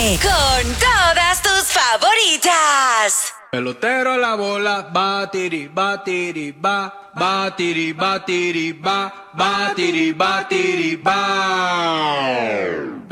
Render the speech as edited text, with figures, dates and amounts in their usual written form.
FM, con todas tus favoritas. Pelotero a la bola, batiri, batiri, ba, batiri, batiri, ba, batiri, batiri, ba.